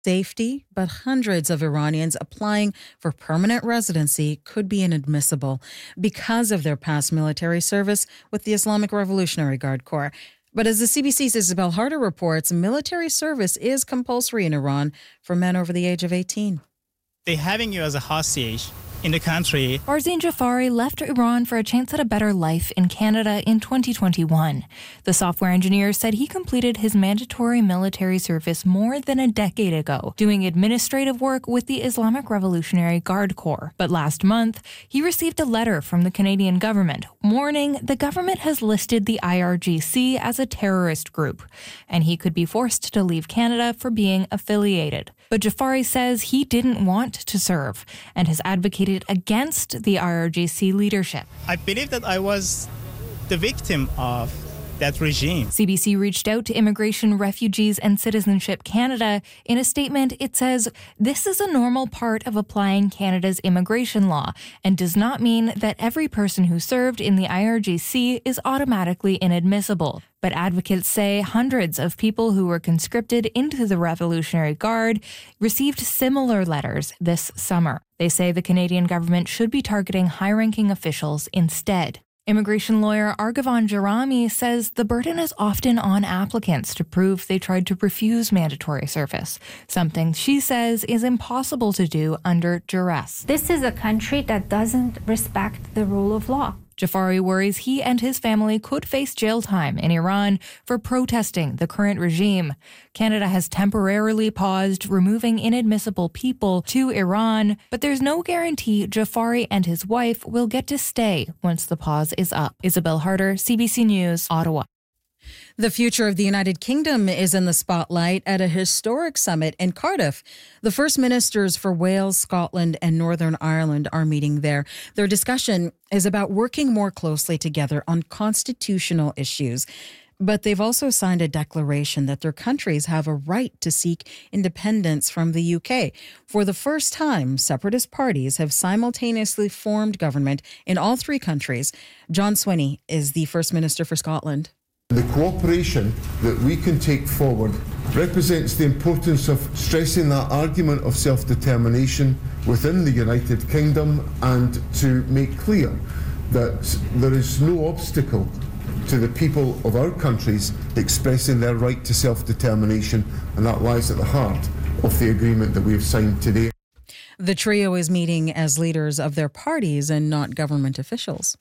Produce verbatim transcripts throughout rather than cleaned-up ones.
Safety, but hundreds of Iranians applying for permanent residency could be inadmissible because of their past military service with the Islamic Revolutionary Guard Corps. But as the C B C's Isabel Harder reports, military service is compulsory in Iran for men over the age of eighteen. They're having you as a hostage in the country. Farzin Jafari left Iran for a chance at a better life in Canada in twenty twenty-one. The software engineer said he completed his mandatory military service more than a decade ago, doing administrative work with the Islamic Revolutionary Guard Corps. But last month, he received a letter from the Canadian government warning the government has listed the I R G C as a terrorist group, and he could be forced to leave Canada for being affiliated. But Jafari says he didn't want to serve and has advocated against the I R G C leadership. I believe that I was the victim of that regime. C B C reached out to Immigration, Refugees and Citizenship Canada. In a statement, it says, "This is a normal part of applying Canada's immigration law and does not mean that every person who served in the I R G C is automatically inadmissible." But advocates say hundreds of people who were conscripted into the Revolutionary Guard received similar letters this summer. They say the Canadian government should be targeting high-ranking officials instead. Immigration lawyer Argavan Jarami says the burden is often on applicants to prove they tried to refuse mandatory service, something she says is impossible to do under duress. This is a country that doesn't respect the rule of law. Jafari worries he and his family could face jail time in Iran for protesting the current regime. Canada has temporarily paused removing inadmissible people to Iran, but there's no guarantee Jafari and his wife will get to stay once the pause is up. Isabel Harder, C B C News, Ottawa. The future of the United Kingdom is in the spotlight at a historic summit in Cardiff. The First Ministers for Wales, Scotland and Northern Ireland are meeting there. Their discussion is about working more closely together on constitutional issues. But they've also signed a declaration that their countries have a right to seek independence from the U K. For the first time, separatist parties have simultaneously formed government in all three countries. John Swinney is the First Minister for Scotland. The cooperation that we can take forward represents the importance of stressing that argument of self-determination within the United Kingdom and to make clear that there is no obstacle to the people of our countries expressing their right to self-determination, and that lies at the heart of the agreement that we have signed today. The trio is meeting as leaders of their parties and not government officials.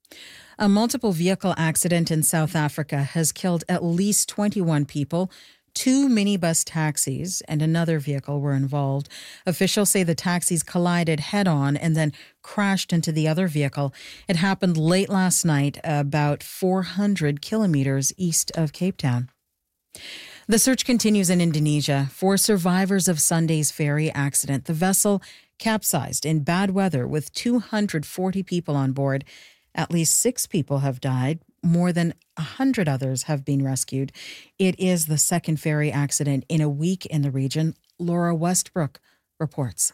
A multiple vehicle accident in South Africa has killed at least twenty-one people. Two minibus taxis and another vehicle were involved. Officials say the taxis collided head-on and then crashed into the other vehicle. It happened late last night, about four hundred kilometers east of Cape Town. The search continues in Indonesia for survivors of Sunday's ferry accident. The vessel capsized in bad weather with two hundred forty people on board. At least six people have died. More than one hundred others have been rescued. It is the second ferry accident in a week in the region. Laura Westbrook reports.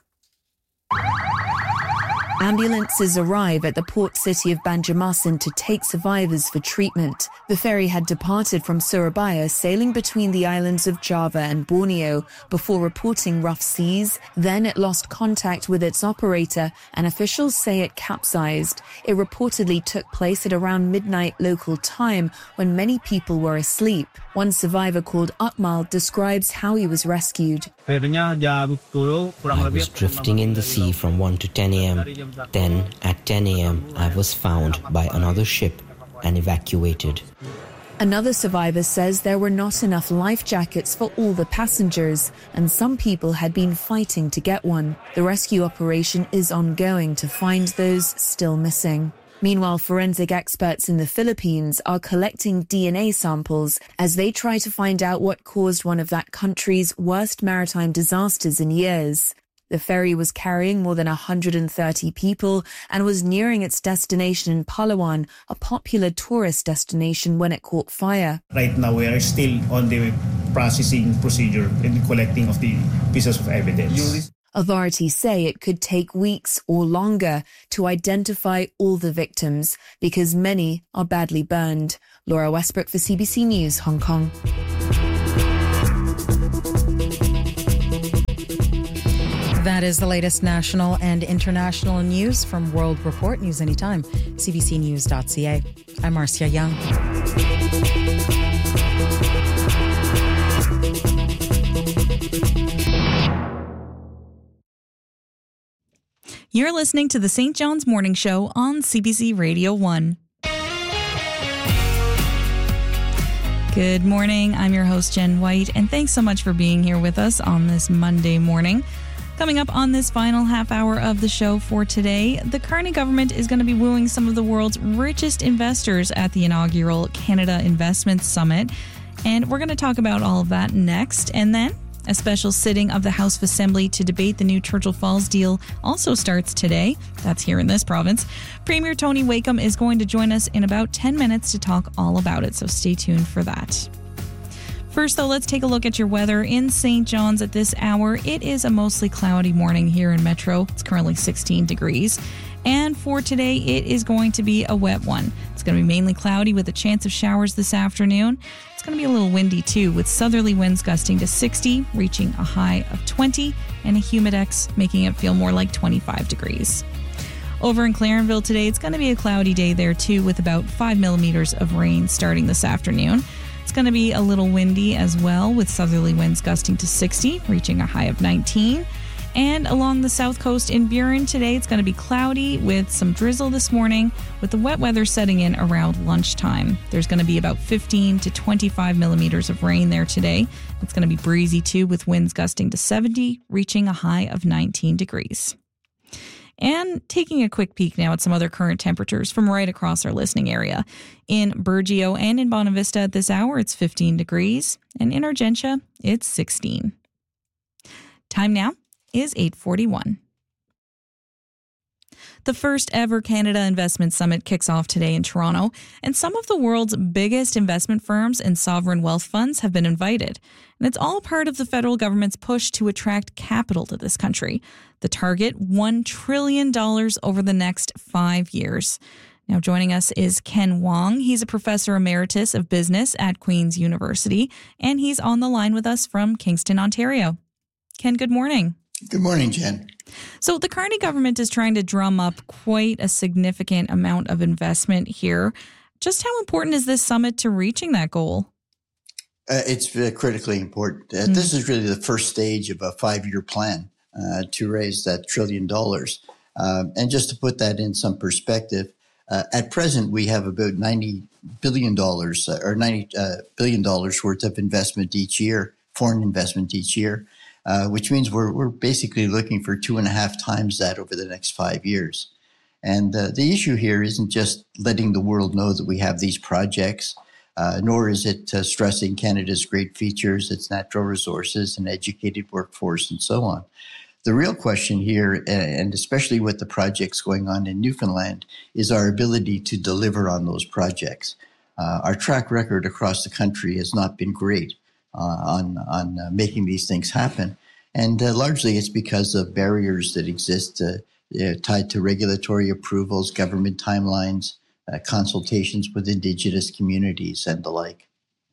Ambulances arrive at the port city of Banjarmasin to take survivors for treatment. The ferry had departed from Surabaya, sailing between the islands of Java and Borneo before reporting rough seas. Then it lost contact with its operator, and officials say it capsized. It reportedly took place at around midnight local time when many people were asleep. One survivor called Akmal describes how he was rescued. I was drifting in the sea from one to ten a.m. Then, at ten a.m., I was found by another ship and evacuated. Another survivor says there were not enough life jackets for all the passengers, and some people had been fighting to get one. The rescue operation is ongoing to find those still missing. Meanwhile, forensic experts in the Philippines are collecting D N A samples as they try to find out what caused one of that country's worst maritime disasters in years. The ferry was carrying more than one hundred thirty people and was nearing its destination in Palawan, a popular tourist destination, when it caught fire. Right now, we are still on the processing procedure and collecting of the pieces of evidence. Authorities say it could take weeks or longer to identify all the victims because many are badly burned. Laura Westbrook for C B C News, Hong Kong. That is the latest national and international news from World Report. News anytime, c b c news dot c a. I'm Marcia Young. You're listening to the Saint John's Morning Show on C B C Radio one. Good morning. I'm your host, Jen White, and thanks so much for being here with us on this Monday morning. Coming up on this final half hour of the show for today, the Carney government is going to be wooing some of the world's richest investors at the inaugural Canada Investment Summit. And we're going to talk about all of that next. And then a special sitting of the House of Assembly to debate the new Churchill Falls deal also starts today. That's here in this province. Premier Tony Wakeham is going to join us in about ten minutes to talk all about it, so stay tuned for that. First, though, let's take a look at your weather in Saint John's at this hour. It is a mostly cloudy morning here in Metro. It's currently sixteen degrees. And for today, it is going to be a wet one. It's going to be mainly cloudy with a chance of showers this afternoon. It's going to be a little windy, too, with southerly winds gusting to sixty, reaching a high of twenty, and a humidex making it feel more like twenty-five degrees. Over in Clarenville today, it's going to be a cloudy day there, too, with about five millimeters of rain starting this afternoon. It's going to be a little windy as well, with southerly winds gusting to sixty, reaching a high of nineteen. And along the south coast in Burin today, it's going to be cloudy with some drizzle this morning, with the wet weather setting in around lunchtime. There's going to be about fifteen to twenty-five millimeters of rain there today. It's going to be breezy too, with winds gusting to seventy, reaching a high of nineteen degrees. And taking a quick peek now at some other current temperatures from right across our listening area. In Burgeo and in Bonavista at this hour, it's fifteen degrees, and in Argentia, it's sixteen. Time now is eight forty-one. The first ever Canada Investment Summit kicks off today in Toronto, and some of the world's biggest investment firms and sovereign wealth funds have been invited. And it's all part of the federal government's push to attract capital to this country. The target, one trillion dollars over the next five years. Now joining us is Ken Wong. He's a professor emeritus of business at Queen's University, and he's on the line with us from Kingston, Ontario. Ken, good morning. Good morning, Jen. So the Carney government is trying to drum up quite a significant amount of investment here. Just how important is this summit to reaching that goal? Uh, it's uh, critically important. Uh, mm. This is really the first stage of a five-year plan uh, to raise that trillion dollars. Um, and just to put that in some perspective, uh, at present we have about ninety billion dollars uh, or ninety uh, billion dollars worth of investment each year, foreign investment each year. Uh, which means we're we're basically looking for two and a half times that over the next five years. And uh, the issue here isn't just letting the world know that we have these projects, uh, nor is it uh, stressing Canada's great features, its natural resources, an educated workforce, and so on. The real question here, and especially with the projects going on in Newfoundland, is our ability to deliver on those projects. Uh, our track record across the country has not been great. Uh, on on uh, making these things happen. And uh, largely it's because of barriers that exist uh, uh, tied to regulatory approvals, government timelines, uh, consultations with Indigenous communities and the like.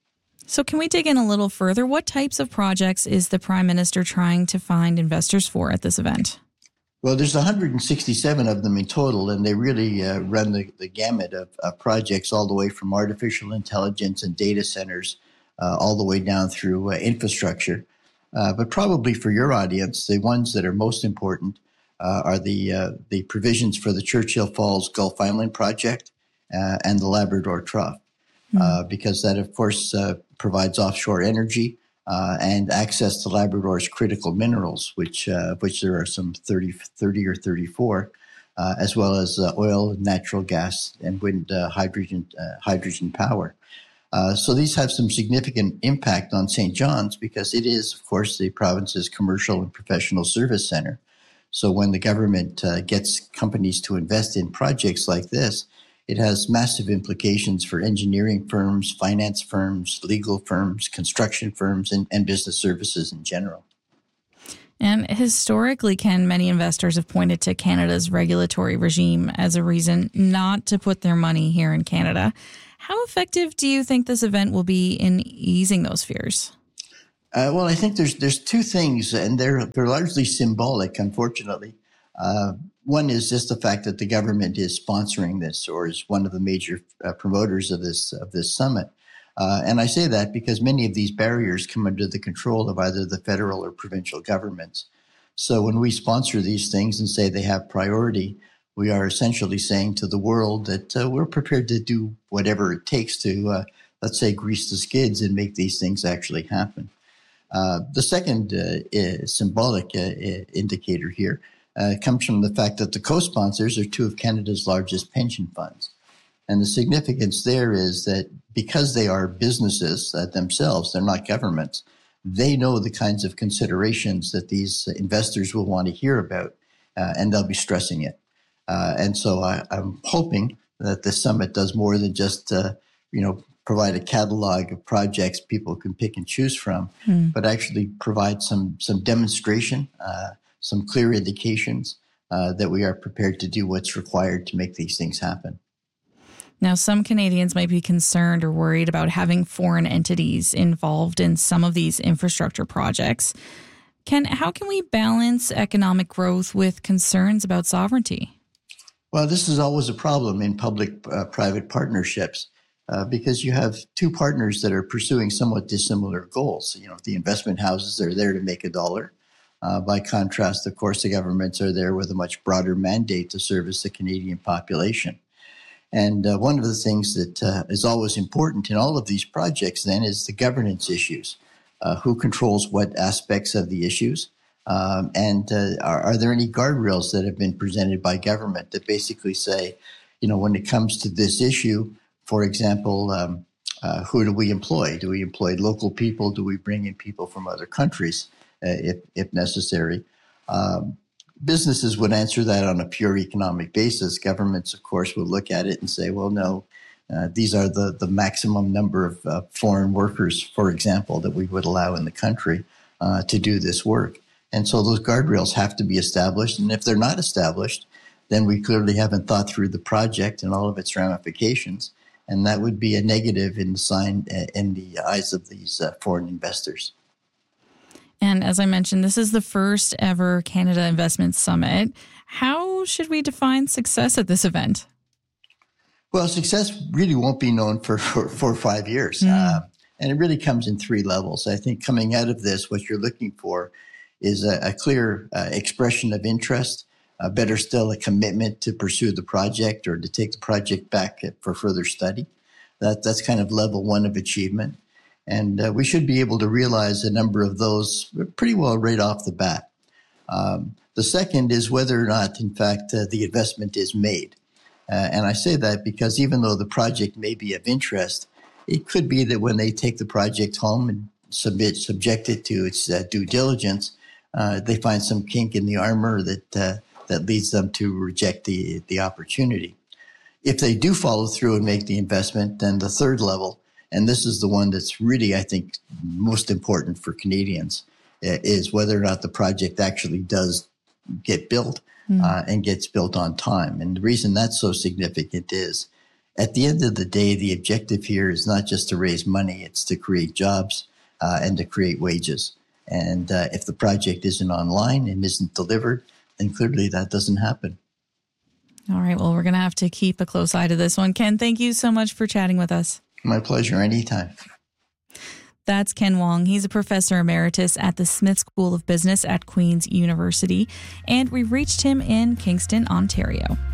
So can we dig in a little further? What types of projects is the Prime Minister trying to find investors for at this event? Well, there's one hundred sixty-seven of them in total, and they really uh, run the, the gamut of uh, projects all the way from artificial intelligence and data centers Uh, all the way down through uh, infrastructure. Uh, but probably for your audience, the ones that are most important uh, are the uh, the provisions for the Churchill Falls Gulf Island project uh, and the Labrador Trough, mm-hmm. uh, because that, of course, uh, provides offshore energy uh, and access to Labrador's critical minerals, which uh, which there are some thirty, thirty or thirty-four, uh, as well as uh, oil, natural gas, and wind uh, hydrogen uh, hydrogen power. Uh, so these have some significant impact on Saint John's because it is, of course, the province's commercial and professional service center. So when the government uh, gets companies to invest in projects like this, it has massive implications for engineering firms, finance firms, legal firms, construction firms, and, and business services in general. And historically, Ken, many investors have pointed to Canada's regulatory regime as a reason not to put their money here in Canada. How effective do you think this event will be in easing those fears? Uh, well, I think there's there's two things, and they're they're largely symbolic, unfortunately. Uh, one is just the fact that the government is sponsoring this, or is one of the major uh, promoters of this of this summit. Uh, and I say that because many of these barriers come under the control of either the federal or provincial governments. So when we sponsor these things and say they have priority, we are essentially saying to the world that uh, we're prepared to do whatever it takes to, uh, let's say, grease the skids and make these things actually happen. Uh, the second uh, is symbolic uh, indicator here uh, comes from the fact that the co-sponsors are two of Canada's largest pension funds. And the significance there is that because they are businesses uh, themselves, they're not governments, they know the kinds of considerations that these investors will want to hear about, uh, and they'll be stressing it. Uh, and so I, I'm hoping that the summit does more than just, uh, you know, provide a catalog of projects people can pick and choose from, mm. but actually provide some some demonstration, uh, some clear indications uh, that we are prepared to do what's required to make these things happen. Now, some Canadians might be concerned or worried about having foreign entities involved in some of these infrastructure projects. Ken, how can we balance economic growth with concerns about sovereignty? Well, this is always a problem in public-private uh, partnerships uh, because you have two partners that are pursuing somewhat dissimilar goals. You know, the investment houses are there to make a dollar. Uh, by contrast, of course, the governments are there with a much broader mandate to service the Canadian population. And uh, one of the things that uh, is always important in all of these projects then is the governance issues. Uh, who controls what aspects of the issues? Um, and uh, are, are there any guardrails that have been presented by government that basically say, you know, when it comes to this issue, for example, um, uh, who do we employ? Do we employ local people? Do we bring in people from other countries uh, if, if necessary? Um, Businesses would answer that on a pure economic basis. Governments, of course, would look at it and say, well, no, uh, these are the, the maximum number of uh, foreign workers, for example, that we would allow in the country uh, to do this work. And so those guardrails have to be established. And if they're not established, then we clearly haven't thought through the project and all of its ramifications. And that would be a negative in the, sign, uh, in the eyes of these uh, foreign investors. And as I mentioned, this is the first ever Canada Investment Summit. How should we define success at this event? Well, success really won't be known for for, for five years. Mm. Uh, and it really comes in three levels. I think coming out of this, what you're looking for is a, a clear uh, expression of interest, uh, better still, a commitment to pursue the project or to take the project back for further study. That That's kind of level one of achievement. And uh, we should be able to realize a number of those pretty well right off the bat. Um, the second is whether or not, in fact, uh, the investment is made. Uh, and I say that because even though the project may be of interest, it could be that when they take the project home and submit, subject it to its uh, due diligence, uh, they find some kink in the armor that uh, that leads them to reject the, the opportunity. If they do follow through and make the investment, then the third level, and this is the one that's really, I think, most important for Canadians, is whether or not the project actually does get built mm. uh, and gets built on time. And the reason that's so significant is at the end of the day, the objective here is not just to raise money, it's to create jobs uh, and to create wages. And uh, if the project isn't online and isn't delivered, then clearly that doesn't happen. All right. Well, we're going to have to keep a close eye to this one. Ken, thank you so much for chatting with us. My pleasure. Anytime. That's Ken Wong. He's a professor emeritus at the Smith School of Business at Queen's University. And we reached him in Kingston, Ontario.